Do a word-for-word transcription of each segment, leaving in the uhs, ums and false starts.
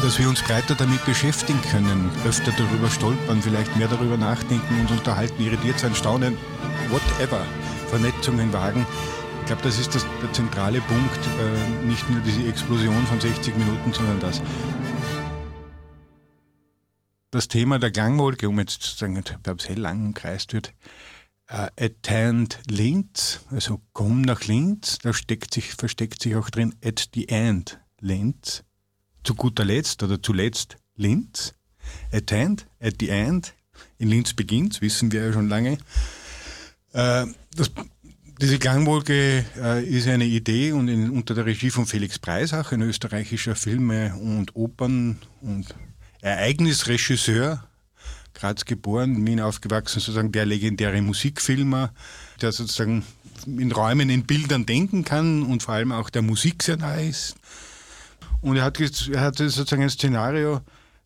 dass wir uns breiter damit beschäftigen können, öfter darüber stolpern, vielleicht mehr darüber nachdenken, uns unterhalten, irritiert sein, staunen, whatever, Vernetzungen wagen. Ich glaube, das ist das, der zentrale Punkt, äh, nicht nur diese Explosion von sechzig Minuten, sondern das. Das Thema der Klangwolke, um jetzt zu sagen, ob es hell lang umkreist wird, uh, attend Linz, also komm nach Linz, da steckt sich, versteckt sich auch drin at the end Linz, zu guter Letzt oder zuletzt Linz, attend, at the end, in Linz beginnt, wissen wir ja schon lange. Uh, das, diese Klangwolke uh, ist eine Idee und in, unter der Regie von Felix Breisach, ein österreichischer Filme- und Opern- und Ereignisregisseur, Graz geboren, Wien aufgewachsen, sozusagen der legendäre Musikfilmer, der sozusagen in Räumen, in Bildern denken kann und vor allem auch der Musik sehr nahe ist. Und er hat, er hat sozusagen ein Szenario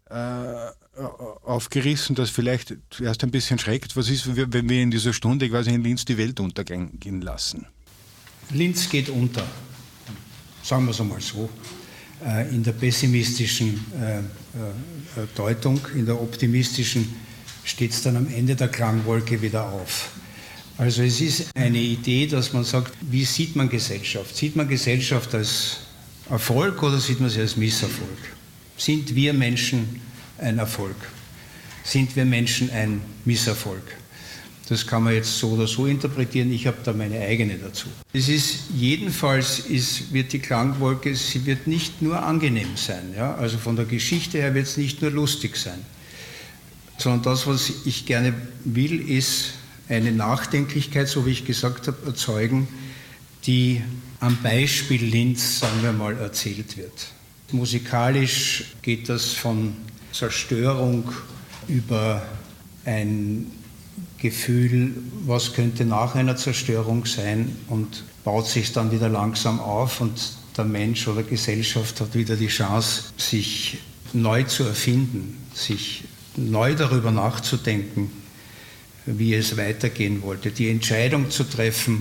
äh, aufgerissen, das vielleicht erst ein bisschen schreckt. Was ist, wenn wir in dieser Stunde quasi in Linz die Welt untergehen lassen? Linz geht unter, sagen wir es einmal so. In der pessimistischen äh, äh, Deutung, in der optimistischen steht es dann am Ende der Klangwolke wieder auf. Also es ist eine Idee, dass man sagt, wie sieht man Gesellschaft? Sieht man Gesellschaft als Erfolg oder sieht man sie als Misserfolg? Sind wir Menschen ein Erfolg? Sind wir Menschen ein Misserfolg? Das kann man jetzt so oder so interpretieren, ich habe da meine eigene dazu. Es ist jedenfalls, ist, wird die Klangwolke, sie wird nicht nur angenehm sein, ja? Also von der Geschichte her wird es nicht nur lustig sein, sondern das, was ich gerne will, ist eine Nachdenklichkeit, so wie ich gesagt habe, erzeugen, die am Beispiel Linz, sagen wir mal, erzählt wird. Musikalisch geht das von Zerstörung über ein Gefühl, was könnte nach einer Zerstörung sein, und baut sich dann wieder langsam auf und der Mensch oder Gesellschaft hat wieder die Chance, sich neu zu erfinden, sich neu darüber nachzudenken, wie es weitergehen wollte, die Entscheidung zu treffen,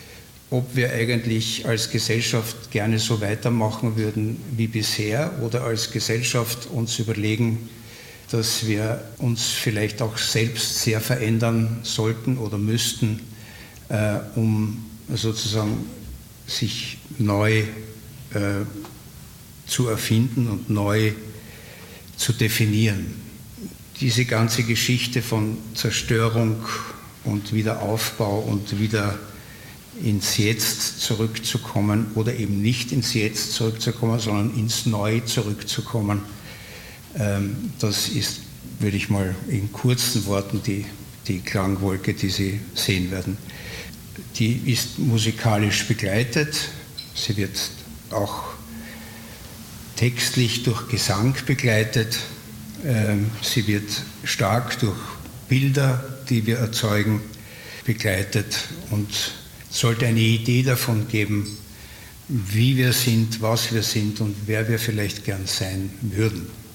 ob wir eigentlich als Gesellschaft gerne so weitermachen würden wie bisher oder als Gesellschaft uns überlegen, dass wir uns vielleicht auch selbst sehr verändern sollten oder müssten, äh, um sozusagen sich neu äh, zu erfinden und neu zu definieren. Diese ganze Geschichte von Zerstörung und Wiederaufbau und wieder ins Jetzt zurückzukommen oder eben nicht ins Jetzt zurückzukommen, sondern ins Neu zurückzukommen, das ist, würde ich mal in kurzen Worten, die, die Klangwolke, die Sie sehen werden. Die ist musikalisch begleitet, sie wird auch textlich durch Gesang begleitet, sie wird stark durch Bilder, die wir erzeugen, begleitet und sollte eine Idee davon geben, wie wir sind, was wir sind und wer wir vielleicht gern sein würden.